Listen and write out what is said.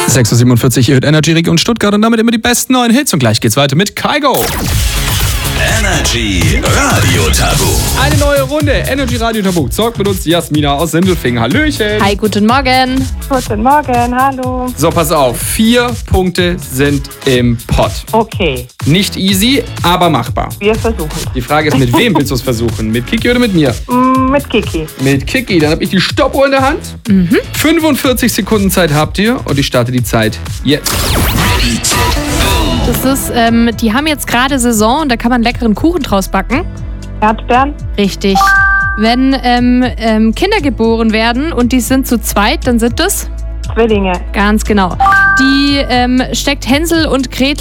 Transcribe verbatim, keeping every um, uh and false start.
sechs Uhr siebenundvierzig, ihr hört Energy Region Stuttgart und damit immer die besten neuen Hits. Und gleich geht's weiter mit Kygo. Energy Radio Tabu. Eine neue Runde. Energy Radio Tabu. Zockt mit uns Jasmina aus Sindelfingen. Hallöchen. Hi, guten Morgen. Guten Morgen, hallo. So, pass auf. Vier Punkte sind im Pott. Okay, Nicht easy, aber machbar. wir versuchen. Die Frage ist, mit wem willst du es versuchen? Mit Kiki oder mit mir? Mm, Mit Kiki. Mit Kiki. Dann habe ich die Stoppuhr in der Hand. Mhm. fünfundvierzig Sekunden Zeit habt ihr und ich starte die Zeit jetzt. Das ist, ähm, die haben jetzt gerade Saison und da kann man leckeren Kuchen draus backen. Erdbeeren, Richtig. Wenn ähm, ähm, Kinder geboren werden und die sind zu zweit, dann sind das Zwillinge, ganz genau. Die ähm, steckt Hänsel und Gretel